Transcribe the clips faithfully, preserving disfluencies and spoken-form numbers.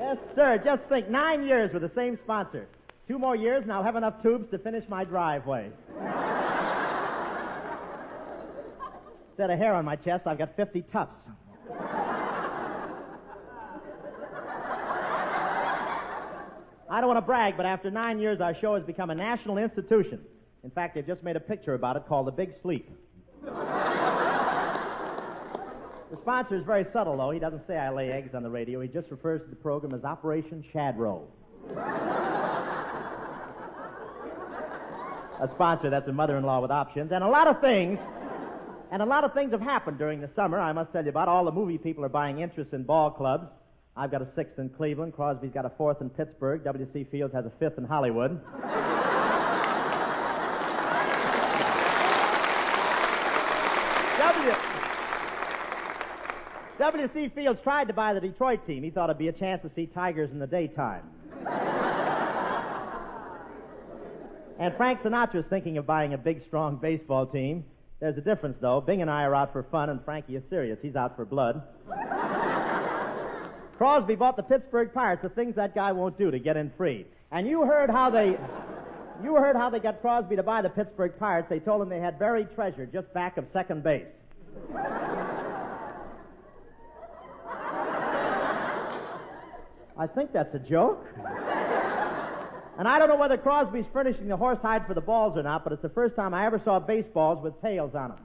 Yes, sir. Just think, nine years with the same sponsor. Two more years, and I'll have enough tubes to finish my driveway. Instead of hair on my chest, I've got fifty tufts. I don't want to brag, but after nine years, our show has become a national institution. In fact, they've just made a picture about it called The Big Sleep. The sponsor is very subtle, though. He doesn't say I lay eggs on the radio. He just refers to the program as Operation Shadrow. A sponsor, that's a mother-in-law with options. And a lot of things, and a lot of things have happened during the summer. I must tell you about all the movie people are buying interest in ball clubs. I've got a sixth in Cleveland. Crosby's got a fourth in Pittsburgh. W C. Fields has a fifth in Hollywood. W... W C. Fields tried to buy the Detroit team. He thought it'd be a chance to see Tigers in the daytime. And Frank Sinatra's thinking of buying a big, strong baseball team. There's a difference, though. Bing and I are out for fun, and Frankie is serious. He's out for blood. Crosby bought the Pittsburgh Pirates, the things that guy won't do to get in free. And you heard how they... You heard how they got Crosby to buy the Pittsburgh Pirates. They told him they had buried treasure just back of second base. I think that's a joke. And I don't know whether Crosby's furnishing the horsehide for the balls or not, but it's the first time I ever saw baseballs with tails on them.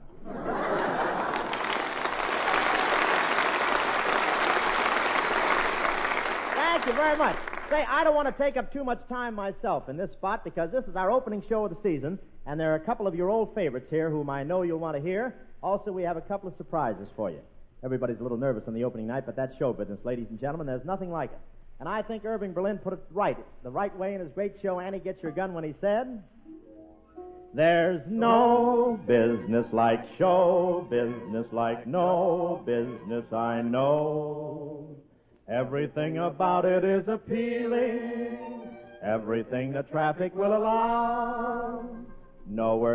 Thank you very much. Say, I don't want to take up too much time myself in this spot because this is our opening show of the season, and there are a couple of your old favorites here whom I know you'll want to hear. Also, we have a couple of surprises for you. Everybody's a little nervous on the opening night, but that's show business, ladies and gentlemen. There's nothing like it. And I think Irving Berlin put it right, the right way in his great show, Annie Get Your Gun, when he said, "There's no business like show business, like no business I know. Everything about it is appealing, everything the traffic will allow. Nowhere